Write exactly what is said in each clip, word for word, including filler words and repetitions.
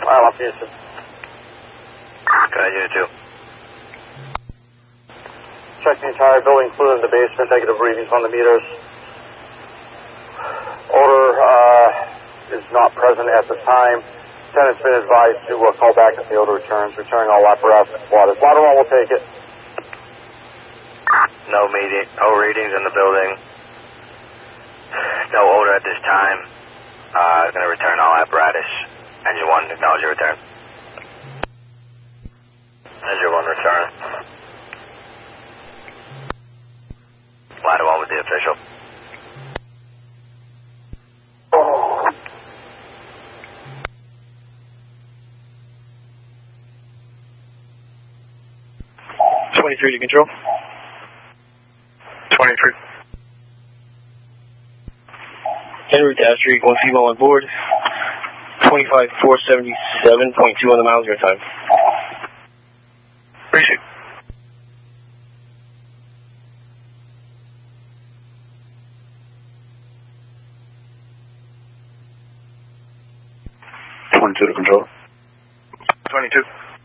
I love Houston. Got you too. Check the entire building, fluid in the basement, negative readings on the meters. Odor uh, is not present at this time. Tenant's been advised to uh, call back if the odor returns, returning all apparatus and water. Water one will take it. No meeting, no readings in the building. No odor at this time. Uh, going to return all apparatus. Engine one, acknowledge your return. Engine one, return. Ladder one with the official. twenty-three to control. twenty-three. Henry Astrid, one female on board. twenty-five four seventy-seven point two on the miles your time. Appreciate. twenty-two to control. twenty-two.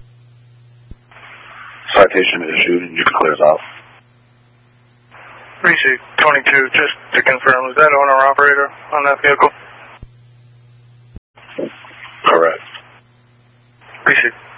Citation issued and you can clear us out. Appreciate. twenty-two, just to confirm, is that owner operator on that vehicle? Correct. Appreciate.